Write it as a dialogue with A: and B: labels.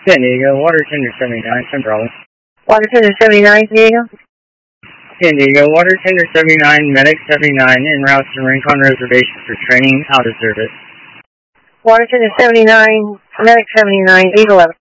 A: San Diego, Water Tender 79, San Bravo.
B: Water Tender 79, Diego.
A: San Diego, Water Tender 79, Medic 79, en route to Rincon Reservation for training. Out of service.
B: Water Tender 79, Medic 79, 811.